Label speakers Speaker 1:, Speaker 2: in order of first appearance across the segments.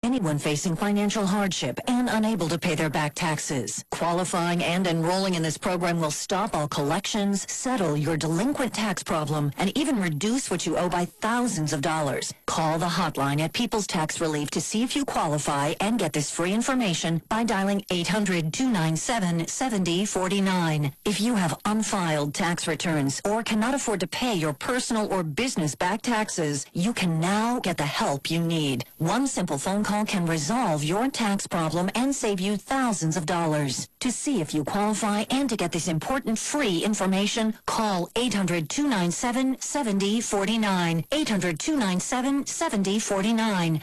Speaker 1: anyone facing financial hardship and unable to pay their back taxes. Qualifying and enrolling in this program will stop all collections, settle your delinquent tax problem, and even reduce what you owe by thousands of dollars. Call the hotline at People's Tax Relief to see if you qualify and get this free information by dialing 800-297-7049. If you have unfiled tax returns or cannot afford to pay your personal or business back taxes, you can now get the help you need. One simple phone call can resolve your tax problem and save you thousands of dollars. To see if you qualify and to get this important free information, call 800-297-7049. 800-297-7049.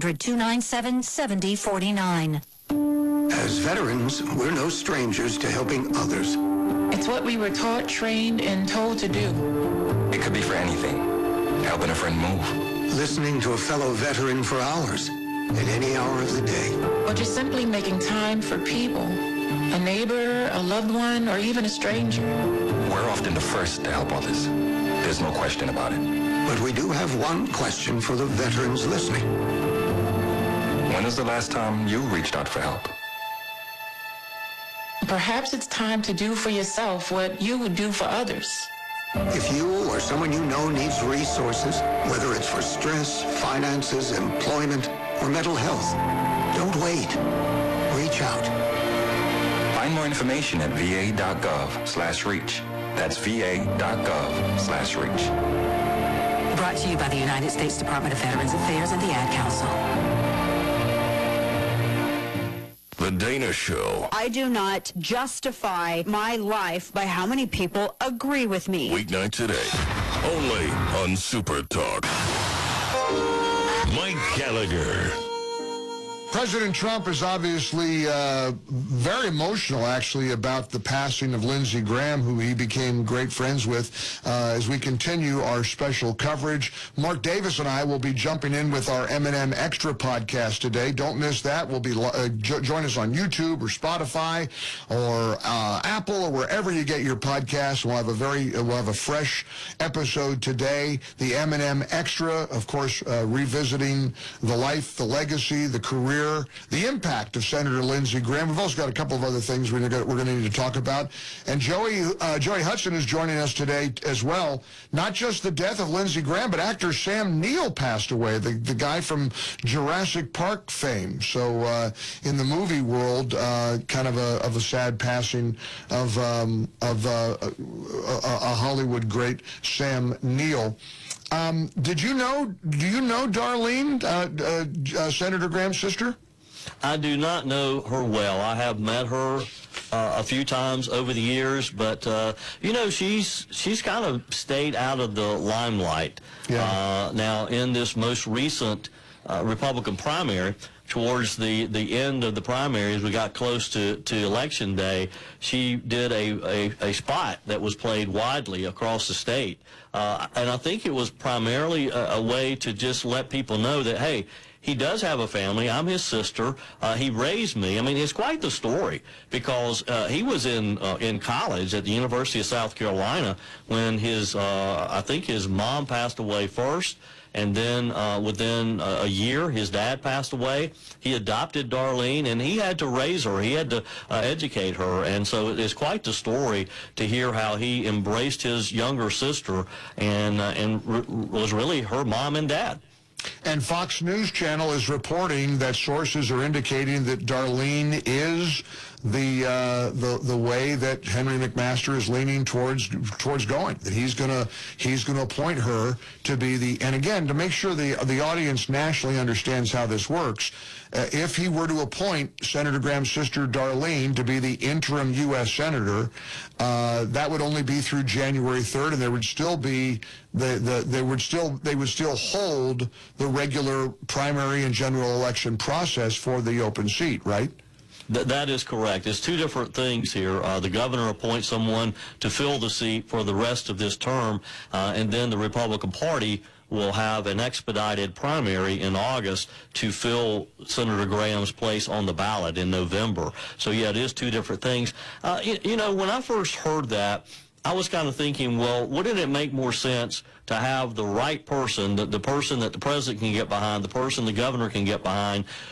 Speaker 1: 800-297-7049.
Speaker 2: As veterans, we're no strangers to helping others.
Speaker 3: It's what we were taught, trained, and told to do.
Speaker 4: It could be for anything. Helping a friend move.
Speaker 2: Listening to a fellow veteran for hours, at any hour of the day.
Speaker 3: Or just simply making time for people. A neighbor, a loved one, or even a stranger.
Speaker 4: We're often the first to help others. There's no question about it.
Speaker 2: But we do have one question for the veterans listening.
Speaker 4: When was the last time you reached out for help?
Speaker 3: Perhaps it's time to do for yourself what you would do for others.
Speaker 2: If you or someone you know needs resources, whether it's for stress, finances, employment, or mental health, don't wait. Reach out.
Speaker 4: Find more information at va.gov/reach. That's va.gov/reach.
Speaker 1: Brought to you by the United States Department of Veterans Affairs and the Ad Council.
Speaker 5: The Dana Show.
Speaker 6: I do not justify my life by how many people agree with me.
Speaker 5: Weeknight today, only on Super Talk. Mike Gallagher.
Speaker 7: President Trump is obviously very emotional, actually, about the passing of Lindsey Graham, who he became great friends with. As we continue our special coverage, Mark Davis and I will be jumping in with our M&M Extra podcast today. Don't miss that. We'll be join us on YouTube or Spotify or Apple or wherever you get your podcasts. We'll have a fresh episode today. The M&M Extra, of course, revisiting the life, the legacy, the career, the impact of Senator Lindsey Graham. We've also got a couple of other things we're going to need to talk about. And Joey Hudson is joining us today as well. Not just the death of Lindsey Graham, but actor Sam Neill passed away, the guy from Jurassic Park fame. So in the movie world, kind of a sad passing of a Hollywood great, Sam Neill. Do you know Darlene, Senator Graham's sister?
Speaker 8: I do not know her well. I have met her a few times over the years, but she's kind of stayed out of the limelight. Yeah. Now, in this most recent Republican primary, towards the end of the primaries, we got close to Election Day, she did a spot that was played widely across the state. And I think it was primarily a way to just let people know that, hey, he does have a family. I'm his sister. He raised me. I mean, it's quite the story, because he was in college at the University of South Carolina when I think his mom passed away first. And then within a year, his dad passed away. He adopted Darlene, and he had to raise her. He had to educate her. And so it's quite the story to hear how he embraced his younger sister and was really her mom and dad.
Speaker 7: And Fox News Channel is reporting that sources are indicating that Darlene is the way that Henry McMaster is leaning towards going. That he's gonna appoint her to be and again, to make sure the audience nationally understands how this works. If he were to appoint Senator Graham's sister Darlene to be the interim U.S. senator, that would only be through January 3rd, and there would still be they would still hold the regular primary and general election process for the open seat, right?
Speaker 8: That is correct. It's two different things here. The governor appoints someone to fill the seat for the rest of this term, and then the Republican Party will have an expedited primary in August to fill Senator Graham's place on the ballot in November. So, yeah, it is two different things. When I first heard that, I was kind of thinking, well, wouldn't it make more sense to have the right person, the person that the president can get behind, the person the governor can get behind,